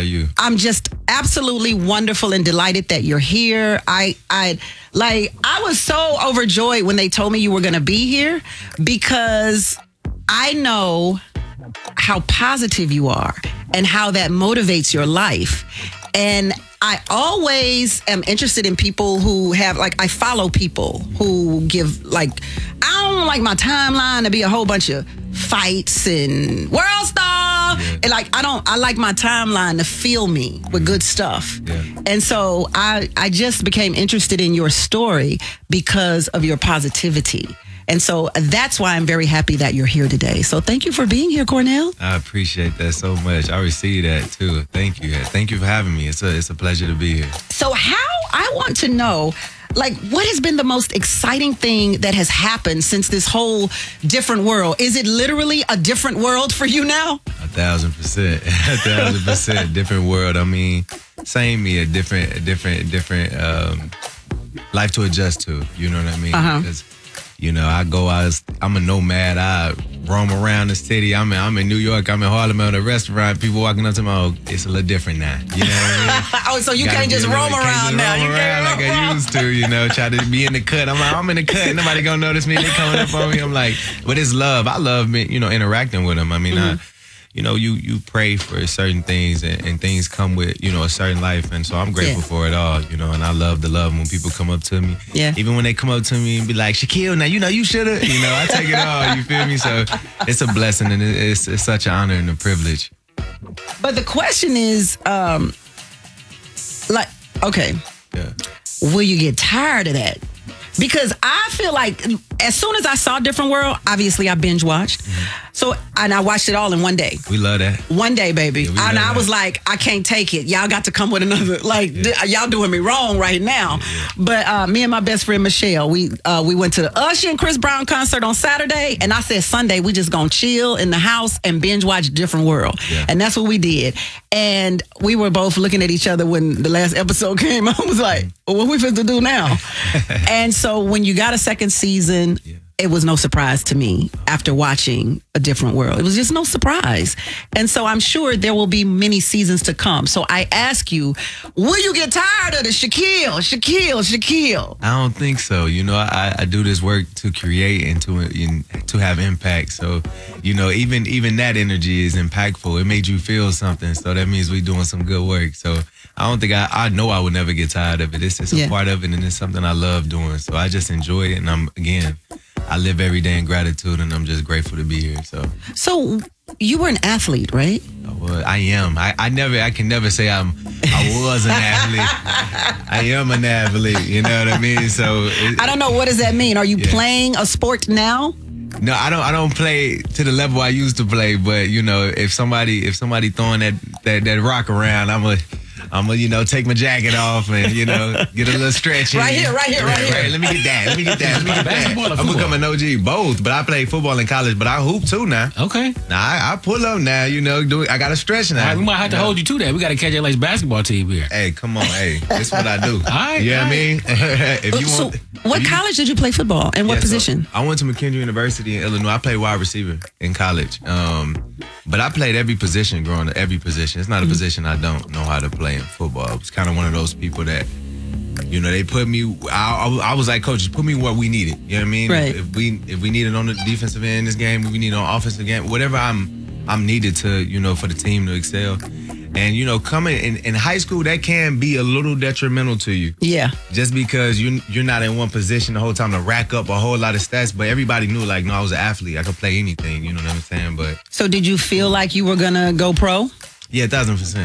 are you? I'm just absolutely wonderful and delighted that you're here. I was so overjoyed when they told me you were going to be here because I know how positive you are and how that motivates your life. And I always am interested in people who have, I follow people who give, I don't like my timeline to be a whole bunch of fights and world star. Yeah. And I like my timeline to fill me with good stuff. Yeah. And so I just became interested in your story because of your positivity. And so that's why I'm very happy that you're here today. So thank you for being here, Cornell. I appreciate that so much. I receive that too. Thank you. Thank you for having me. It's a pleasure to be here. So I want to know, what has been the most exciting thing that has happened since this whole different world? Is it literally a different world for you now? 1,000%. 1,000% different world. I mean, same me, a different life to adjust to. You know what I mean? Because I'm a nomad. I roam around the city. I'm in New York. I'm in Harlem at a restaurant. People walking up to me, it's a little different now. You know what I mean? So you can't just roam around now. You can't roam around like I used to, try to be in the cut. I'm in the cut. Nobody gonna notice me. They coming up on me. I'm like, but it's love. I love, interacting with them. I mean, you pray for certain things and things come with, a certain life. And so I'm grateful for it all, and I love the love when people come up to me. Yeah. Even when they come up to me and be like, Shaquille, now, you should have, I take it all, you feel me? So it's a blessing and it's such an honor and a privilege. But the question is, okay, will you get tired of that? Because I feel like as soon as I saw Different World, obviously I binge watched. So, and I watched it all in one day. We love that. One day, baby. Yeah, and I was like, I can't take it. Y'all got to come with another, y'all doing me wrong right now. Yeah. But me and my best friend, Michelle, we went to the Usher and Chris Brown concert on Saturday. And I said, Sunday, we just gonna chill in the house and binge watch Different World. Yeah. And that's what we did. And we were both looking at each other when the last episode came. I was like, well, what we supposed to do now? And so when you got a second season, it was no surprise to me after watching A Different World. It was just no surprise. And so I'm sure there will be many seasons to come. So I ask you, will you get tired of the Shaquille? I don't think so. I do this work to create and to have impact. So, even that energy is impactful. It made you feel something. So that means we're doing some good work. So I don't think I know I would never get tired of it. It's just a part of it and it's something I love doing. So I just enjoy it. And I live every day in gratitude, and I'm just grateful to be here. So you were an athlete, right? I am. I can never say I was an athlete. I am an athlete. You know what I mean? So I don't know, what does that mean? Are you playing a sport now? No, I don't play to the level I used to play. But if somebody throwing that rock around, I'm gonna take my jacket off and get a little stretch in. Right here. Let me get that. I'm becoming an OG both, but I played football in college, but I hoop too now. Okay. Now I pull up now. I got to stretch now. All right, we might have to hold you to that. We got to catch LA's basketball team here. Hey, come on, that's what I do. All right. You know what I mean? If you so want. What college did you play football and what position? So I went to McKendree University in Illinois. I played wide receiver in college. But I played every position growing up, every position. It's not a position I don't know how to play in football. I was kind of one of those people that, they put me, I was like, coach, put me where we need it. You know what I mean? Right. If we need it on the defensive end in this game, if we need it on offensive game, whatever I'm needed to, for the team to excel. And, coming in high school, that can be a little detrimental to you. Yeah. Just because you're not in one position the whole time to rack up a whole lot of stats. But everybody knew, no, I was an athlete. I could play anything. You know what I'm saying? But so did you feel like you were going to go pro? Yeah, 1,000%.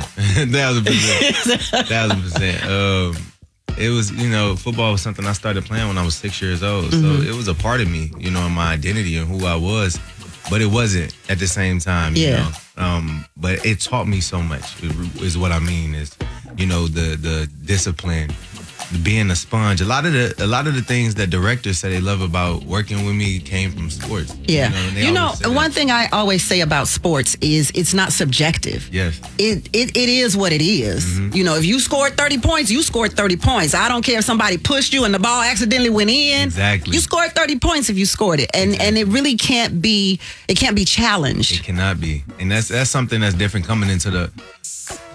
1,000%. It was, football was something I started playing when I was 6 years old. So it was a part of me, in my identity and who I was. But it wasn't at the same time, you know. But it taught me so much, is what I mean, is, the discipline, being a sponge. A lot of the things that directors say they love about working with me came from sports. Yeah. One thing I always say about sports is it's not subjective. Yes. It is what it is. Mm-hmm. If you scored 30 points, you scored 30 points. I don't care if somebody pushed you and the ball accidentally went in. Exactly. You scored 30 points if you scored it. And it really can't be challenged. It cannot be. And that's something that's different coming into the